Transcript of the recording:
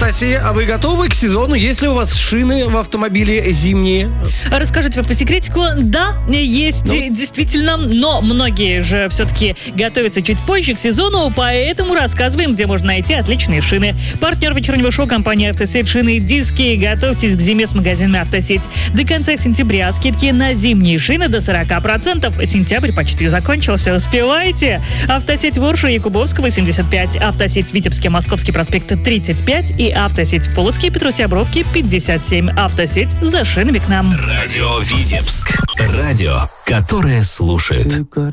Анастасия, а вы готовы к сезону? Есть ли у вас шины в автомобиле зимние? Расскажу тебе по секретику. Да, есть действительно, но многие же все-таки готовятся чуть позже к сезону, поэтому рассказываем, где можно найти отличные шины. Партнер вечернего шоу — компания «Автосеть», шины и диски. Готовьтесь к зиме с магазинами «Автосеть». До конца сентября скидки на зимние шины до 40%. Сентябрь почти закончился. Успевайте! «Автосеть» Ворша, Якубовского, 75. «Автосеть» Витебский, Московский проспект, 35. И «Автосеть» в Полоцке, Петросье Обровки, 57. «Автосеть» за шинами к нам. Радио Витебск. Радио, которое слушает.